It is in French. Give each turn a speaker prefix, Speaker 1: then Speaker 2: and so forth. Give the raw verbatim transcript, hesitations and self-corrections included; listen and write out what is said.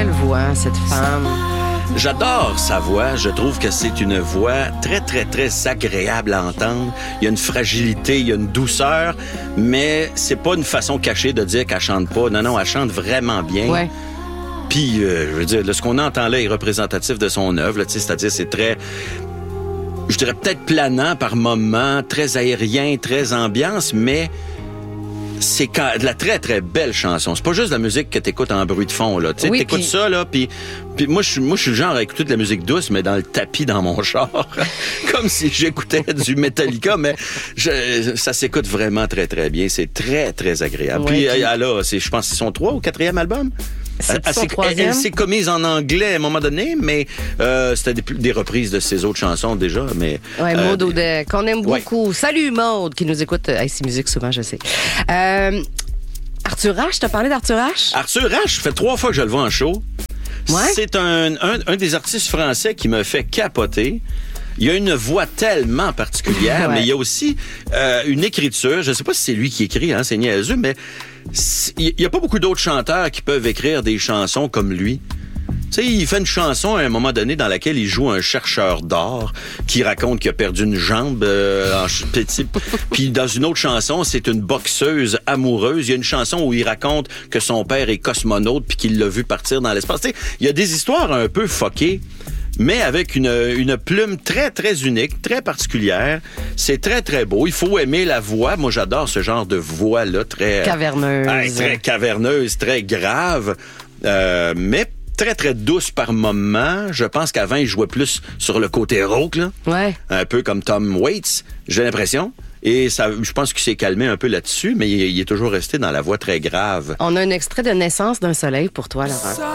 Speaker 1: belle voix, cette femme.
Speaker 2: J'adore sa voix. Je trouve que c'est une voix très, très, très agréable à entendre. Il y a une fragilité, il y a une douceur, mais c'est pas une façon cachée de dire qu'elle chante pas. Non, non, elle chante vraiment bien.
Speaker 1: Ouais.
Speaker 2: Puis, euh, je veux dire, là, ce qu'on entend là est représentatif de son œuvre. Là, c'est-à-dire, c'est très... Je dirais peut-être planant par moments, très aérien, très ambiance, mais... c'est de la très, très belle chanson. C'est pas juste de la musique que t'écoutes en bruit de fond, là. Tu sais,
Speaker 1: oui,
Speaker 2: t'écoutes
Speaker 1: pis...
Speaker 2: ça, là, puis moi, je moi, je suis le genre à écouter de la musique douce, mais dans le tapis dans mon char. Comme si j'écoutais du Metallica, mais je, ça s'écoute vraiment très, très bien. C'est très, très agréable.
Speaker 1: Ouais,
Speaker 2: puis,
Speaker 1: pis...
Speaker 2: elle a, c'est, je pense que c'est son trois ou quatrième album.
Speaker 1: C'est
Speaker 2: elle,
Speaker 1: son
Speaker 2: elle,
Speaker 1: troisième.
Speaker 2: elle, elle s'est commise en anglais à un moment donné, mais euh, c'était des, des reprises de ses autres chansons déjà. Mais
Speaker 1: ouais,
Speaker 2: euh,
Speaker 1: Maud Audet, qu'on aime
Speaker 2: ouais.
Speaker 1: beaucoup. Salut Maud, qui nous écoute à Ici Musique souvent, je sais. Euh, Arthur H, t'as parlé d'Arthur H?
Speaker 2: Arthur H, ça fait trois fois que je le vois en show.
Speaker 1: Ouais?
Speaker 2: C'est un, un, un des artistes français qui me fait capoter. Il a une voix tellement particulière, ouais. mais il y a aussi euh, une écriture. Je ne sais pas si c'est lui qui écrit, hein, c'est niaiseux, mais il n'y a pas beaucoup d'autres chanteurs qui peuvent écrire des chansons comme lui. Tu sais, il fait une chanson à un moment donné dans laquelle il joue un chercheur d'or qui raconte qu'il a perdu une jambe euh, en petit. Puis dans une autre chanson, c'est une boxeuse amoureuse. Il y a une chanson où il raconte que son père est cosmonaute puis qu'il l'a vu partir dans l'espace. Tu sais, il y a des histoires un peu fuckées, mais avec une, une plume très, très unique, très particulière. C'est très, très beau. Il faut aimer la voix. Moi, j'adore ce genre de voix-là, très...
Speaker 1: caverneuse.
Speaker 2: Euh, très caverneuse, très grave. Euh, mais très, très douce par moment. Je pense qu'avant, il jouait plus sur le côté rauque, là.
Speaker 1: Ouais.
Speaker 2: Un peu comme Tom Waits, j'ai l'impression. Et ça, je pense qu'il s'est calmé un peu là-dessus, mais il, il est toujours resté dans la voix très grave.
Speaker 1: On a un extrait de Naissance d'un soleil pour toi, Laurent.